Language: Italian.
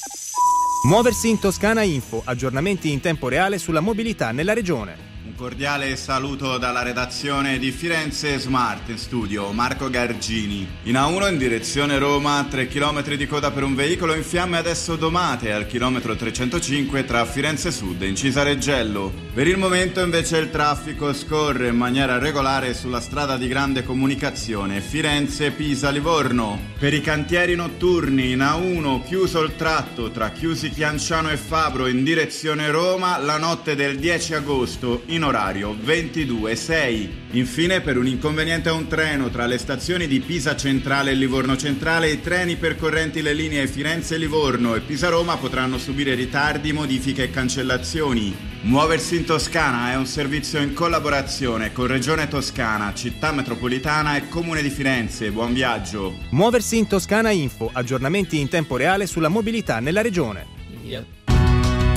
Muoversi in Toscana Info, aggiornamenti in tempo reale sulla mobilità nella regione. Un cordiale saluto dalla redazione di Firenze Smart, in studio Marco Gargini. In A1 in direzione Roma, 3 km di coda per un veicolo in fiamme adesso domate al chilometro 305 tra Firenze Sud e Incisa Reggello. Per il momento invece il traffico scorre in maniera regolare sulla strada di grande comunicazione Firenze-Pisa-Livorno. Per i cantieri notturni in A1 chiuso il tratto tra Chiusi Chianciano e Fabro in direzione Roma la notte del 10 agosto in orario 22:06. Infine, per un inconveniente a un treno tra le stazioni di Pisa Centrale e Livorno Centrale, i treni percorrenti le linee Firenze-Livorno e Pisa-Roma potranno subire ritardi, modifiche e cancellazioni. Muoversi in Toscana è un servizio in collaborazione con Regione Toscana, Città Metropolitana e Comune di Firenze. Buon viaggio! Muoversi in Toscana Info, aggiornamenti in tempo reale sulla mobilità nella regione.